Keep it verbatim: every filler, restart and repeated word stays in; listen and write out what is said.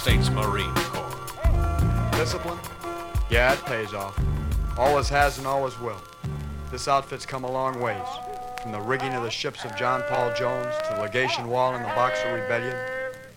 States Marine Corps. Discipline? Yeah, it pays off. Always has and always will. This outfit's come a long ways. From the rigging of the ships of John Paul Jones to the legation wall in the Boxer Rebellion,